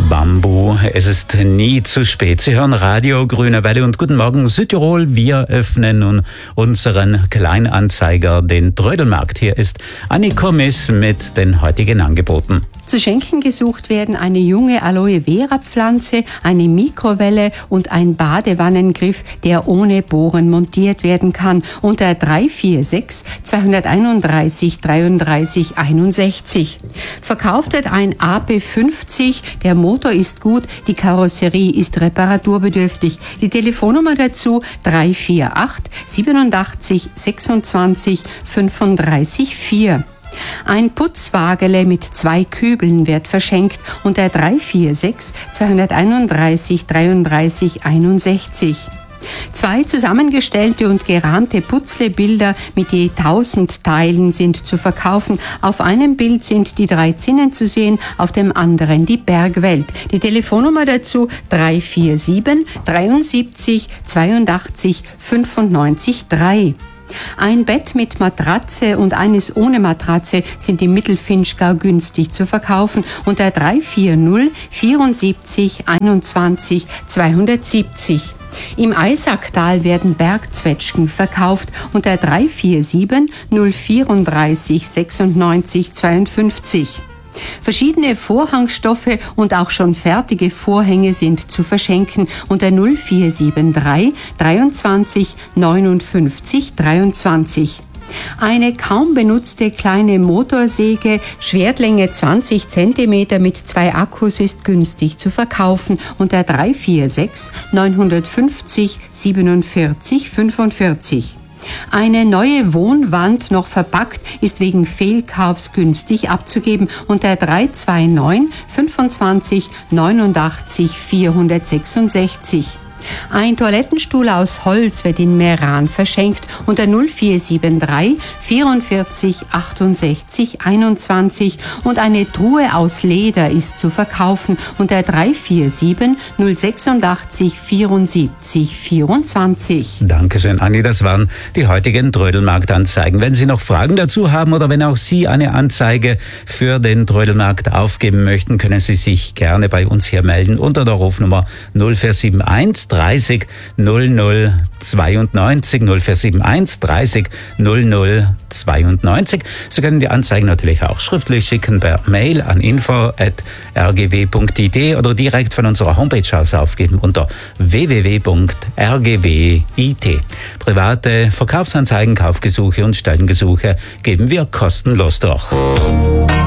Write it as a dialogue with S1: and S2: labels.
S1: Bambu. Es ist nie zu spät. Sie hören Radio Grüne Welle und guten Morgen Südtirol. Wir öffnen nun unseren Kleinanzeiger, den Trödelmarkt. Hier ist Anni Kommis mit den heutigen Angeboten.
S2: Zu schenken gesucht werden eine junge Aloe-Vera-Pflanze, eine Mikrowelle und ein Badewannengriff, der ohne Bohren montiert werden kann, unter 346 231 33 61. Verkauft wird ein AP50, der Motor ist gut, die Karosserie ist reparaturbedürftig. Die Telefonnummer dazu 348 87 26 35 4. Ein Putzwagele mit 2 Kübeln wird verschenkt unter 346 231 33 61. 2 zusammengestellte und gerahmte Putzlebilder mit je 1000 Teilen sind zu verkaufen. Auf einem Bild sind die 3 Zinnen zu sehen, auf dem anderen die Bergwelt. Die Telefonnummer dazu 347 73 82 95 3. Ein Bett mit Matratze und eines ohne Matratze sind im Mittelfinchgau günstig zu verkaufen unter 340 74 21 270. Im Eisacktal werden Bergzwetschgen verkauft unter 347 034 96 52. Verschiedene Vorhangstoffe und auch schon fertige Vorhänge sind zu verschenken unter 0473 23 59 23. Eine kaum benutzte kleine Motorsäge, Schwertlänge 20 cm mit 2 Akkus ist günstig zu verkaufen unter 346 950 47 45. Eine neue Wohnwand, noch verpackt, ist wegen Fehlkaufs günstig abzugeben unter 329 25 89 466. Ein Toilettenstuhl aus Holz wird in Meran verschenkt unter 0473 44 68 21 und eine Truhe aus Leder ist zu verkaufen unter 347 086 74 24.
S1: Dankeschön, Anni. Das waren die heutigen Trödelmarktanzeigen. Wenn Sie noch Fragen dazu haben oder wenn auch Sie eine Anzeige für den Trödelmarkt aufgeben möchten, können Sie sich gerne bei uns hier melden unter der Rufnummer 0471 30 00 92 0471 30 00 92. Sie können die Anzeigen natürlich auch schriftlich schicken per Mail an info@rgw.it oder direkt von unserer Homepage aus aufgeben unter www.rgw.it. Private Verkaufsanzeigen, Kaufgesuche und Stellengesuche geben wir kostenlos durch.